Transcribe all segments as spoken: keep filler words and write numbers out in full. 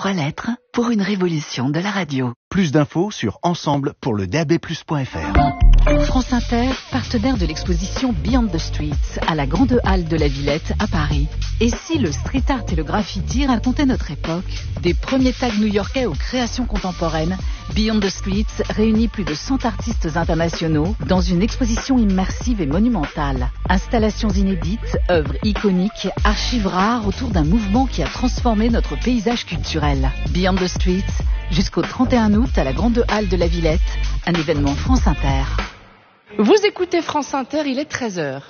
trois lettres pour une révolution de la radio. Plus d'infos sur ensemble pour le D A B plus point F R. France Inter, partenaire de l'exposition Beyond the Streets à la Grande Halle de la Villette à Paris. Et si le street art et le graffiti racontaient notre époque, des premiers tags new-yorkais aux créations contemporaines, Beyond the Streets réunit plus de cent artistes internationaux dans une exposition immersive et monumentale. Installations inédites, œuvres iconiques, archives rares autour d'un mouvement qui a transformé notre paysage culturel. Beyond the Streets, jusqu'au trente et un août à la Grande Halle de la Villette, un événement France Inter. Vous écoutez France Inter, il est treize heures.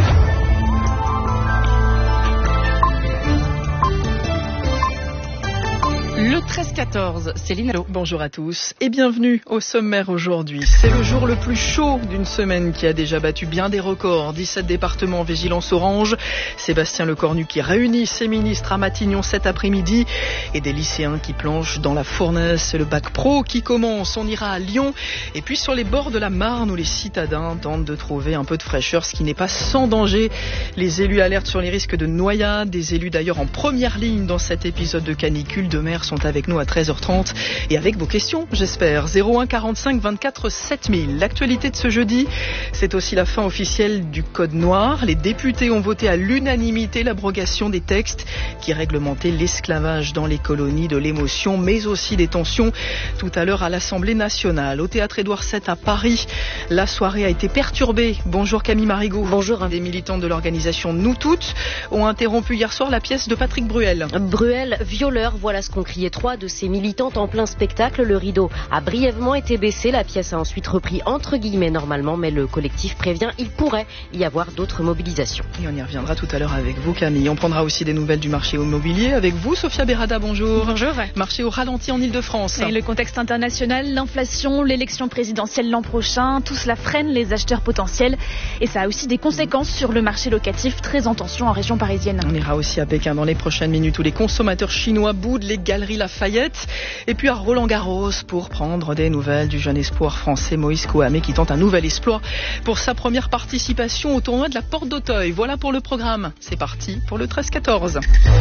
Le treize quatorze, Céline Allo. Bonjour à tous et bienvenue au sommaire aujourd'hui. C'est le jour le plus chaud d'une semaine qui a déjà battu bien des records. dix-sept départements en vigilance orange. Sébastien Lecornu qui réunit ses ministres à Matignon cet après-midi et des lycéens qui planchent dans la fournaise. Le bac pro qui commence. On ira à Lyon et puis sur les bords de la Marne où les citadins tentent de trouver un peu de fraîcheur, ce qui n'est pas sans danger. Les élus alertent sur les risques de noyade. Des élus d'ailleurs en première ligne dans cet épisode de canicule. Deux maires sont avec nous à treize heures trente et avec vos questions, j'espère. zéro un quarante-cinq vingt-quatre sept mille. L'actualité de ce jeudi, c'est aussi la fin officielle du Code noir. Les députés ont voté à l'unanimité l'abrogation des textes qui réglementaient l'esclavage dans les colonies de l'émotion, mais aussi des tensions tout à l'heure à l'Assemblée nationale. Au théâtre Édouard sept à Paris, la soirée a été perturbée. Bonjour Camille Marigot. Bonjour. Des militants de l'organisation Nous Toutes ont interrompu hier soir la pièce de Patrick Bruel. Bruel, violeur, voilà ce qu'ont crié trois de ses militantes en plein spectacle. Le rideau a brièvement été baissé. La pièce a ensuite repris entre guillemets normalement, mais le collectif prévient il pourrait y avoir d'autres mobilisations. Et on y reviendra tout à l'heure avec vous Camille. On prendra aussi des nouvelles du marché immobilier avec vous Sophia Berada. Bonjour. Bonjour. Marché au ralenti en Ile-de-France. Et le contexte international, l'inflation, l'élection présidentielle l'an prochain, tout cela freine les acheteurs potentiels et ça a aussi des conséquences sur le marché locatif très en tension en région parisienne. On ira aussi à Pékin dans les prochaines minutes où les consommateurs chinois boudent les galeries Lafayette et puis à Roland-Garros pour prendre des nouvelles du jeune espoir français Moïse Kouamé qui tente un nouvel exploit pour sa première participation au tournoi de la Porte d'Auteuil. Voilà pour le programme. C'est parti pour le treize quatorze.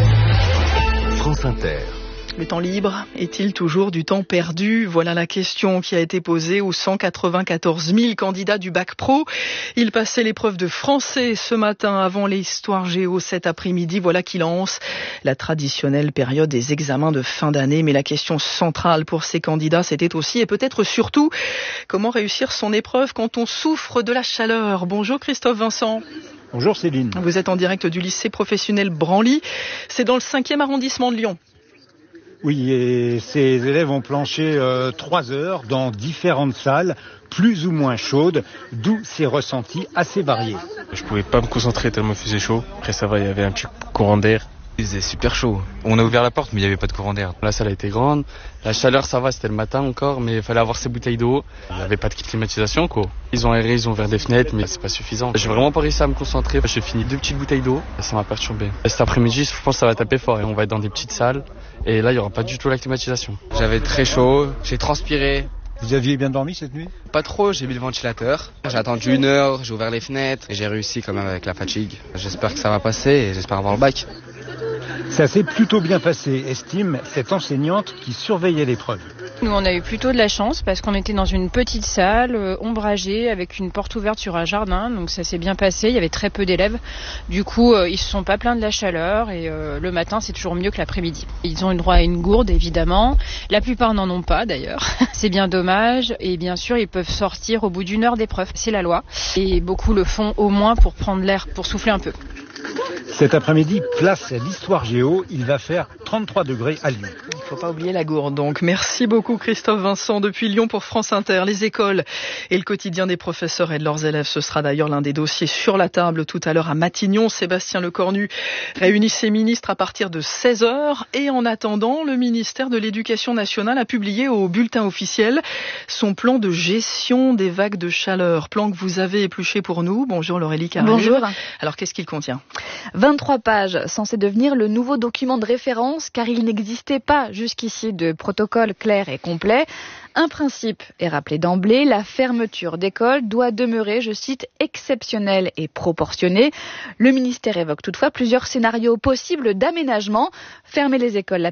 France Inter. Le temps libre est-il toujours du temps perdu? Voilà la question qui a été posée aux cent quatre-vingt-quatorze mille candidats du bac pro. Ils passaient l'épreuve de français ce matin avant l'histoire géo cet après-midi. Voilà qui lance la traditionnelle période des examens de fin d'année. Mais la question centrale pour ces candidats, c'était aussi et peut-être surtout comment réussir son épreuve quand on souffre de la chaleur. Bonjour Christophe Vincent. Bonjour Céline. Vous êtes en direct du lycée professionnel Branly. C'est dans le cinquième arrondissement de Lyon. Oui, et ces élèves ont planché euh, trois heures dans différentes salles, plus ou moins chaudes, d'où ces ressentis assez variés. Je pouvais pas me concentrer tellement il faisait chaud. Après ça va, il y avait un petit courant d'air. Il faisait super chaud. On a ouvert la porte, mais il n'y avait pas de courant d'air. La salle a été grande. La chaleur, ça va, c'était le matin encore, mais il fallait avoir ses bouteilles d'eau. Il n'y avait pas de climatisation, quoi. Ils ont aéré, ils ont ouvert des fenêtres, mais c'est pas suffisant. J'ai vraiment pas réussi à me concentrer. J'ai fini deux petites bouteilles d'eau. Ça m'a perturbé. Cet après-midi, je pense que ça va taper fort et on va être dans des petites salles. Et là, il n'y aura pas du tout la climatisation. J'avais très chaud, j'ai transpiré. Vous aviez bien dormi cette nuit? Pas trop, j'ai mis le ventilateur. J'ai attendu une heure, j'ai ouvert les fenêtres et j'ai réussi quand même avec la fatigue. J'espère que ça va passer et j'espère avoir le bac. Ça s'est plutôt bien passé, estime cette enseignante qui surveillait l'épreuve. Nous, on a eu plutôt de la chance parce qu'on était dans une petite salle euh, ombragée avec une porte ouverte sur un jardin. Donc ça s'est bien passé, il y avait très peu d'élèves. Du coup, euh, ils se sont pas plaints de la chaleur et euh, le matin, c'est toujours mieux que l'après-midi. Ils ont eu droit à une gourde, évidemment. La plupart n'en ont pas, d'ailleurs. C'est bien dommage. Et bien sûr, ils peuvent sortir au bout d'une heure d'épreuve. C'est la loi. Et beaucoup le font au moins pour prendre l'air, pour souffler un peu. Cet après-midi, place l'histoire géo. Il va faire trente-trois degrés à Lyon. Il ne faut pas oublier la gourde. Donc, merci beaucoup Christophe Vincent depuis Lyon pour France Inter. Les écoles et le quotidien des professeurs et de leurs élèves, ce sera d'ailleurs l'un des dossiers sur la table tout à l'heure à Matignon. Sébastien Lecornu réunit ses ministres à partir de seize heures. Et en attendant, le ministère de l'Éducation nationale a publié au bulletin officiel son plan de gestion des vagues de chaleur. Plan que vous avez épluché pour nous. Bonjour Laurélie Carré. Bonjour. Alors, qu'est-ce qu'il contient? vingt-trois pages, censé devenir le nouveau document de référence car il n'existait pas jusqu'ici de protocole clair et complet. Un principe est rappelé d'emblée, la fermeture d'écoles doit demeurer, je cite, exceptionnelle et proportionnée. Le ministère évoque toutefois plusieurs scénarios possibles d'aménagement. Fermer les écoles